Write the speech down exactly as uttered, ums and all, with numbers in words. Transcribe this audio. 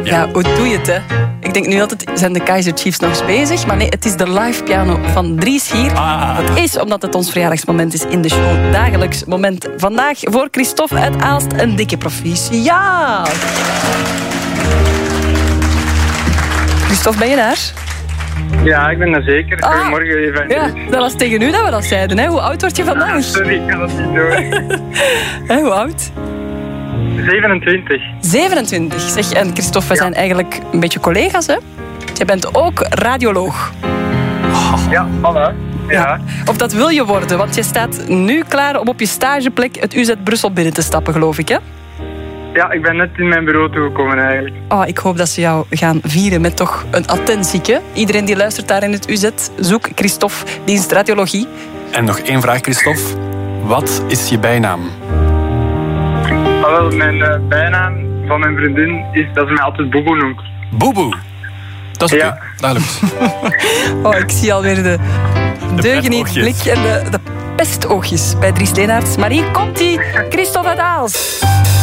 Ja, hoe doe je het, hè? Ik denk nu altijd, zijn de Kaizer Chiefs nog eens bezig? Maar nee, het is de live piano van Dries hier. Ah. Dat is omdat het ons verjaardagsmoment is in de show. Dagelijks moment. Vandaag voor Christophe uit Aalst een dikke proficiat. Christophe, ben je daar? Ja, ik ben er zeker. Ah. Goedemorgen, Evangelist. Ja, dat was tegen u dat we dat zeiden. Hè? Hoe oud word je vandaag? Ah, sorry, ik kan dat niet doen. Hè, hoe oud? zevenentwintig. zevenentwintig. Zeg, en Christophe, we Ja. zijn eigenlijk een beetje collega's, hè? Je bent ook radioloog. Ja, voilà. Ja. Of dat wil je worden, want je staat nu klaar om op je stageplek het U Z Brussel binnen te stappen, geloof ik, hè? Ja, ik ben net in mijn bureau toegekomen eigenlijk. Oh, ik hoop dat ze jou gaan vieren met toch een attentieke. Iedereen die luistert daar in het U Z, zoek Christophe, dienst radiologie. En nog één vraag, Christophe. Wat is je bijnaam? Ah, wel, mijn uh, bijnaam van mijn vriendin is dat ze mij altijd Boeboe noemt. Boeboe. Dat is Ja. oké. Duidelijk. Oh, ik zie alweer de deugeniet blik petoogjes. en de, de pestoogjes bij Dries Leenaerts. Maar hier komt hij, Christophe uit Aalst.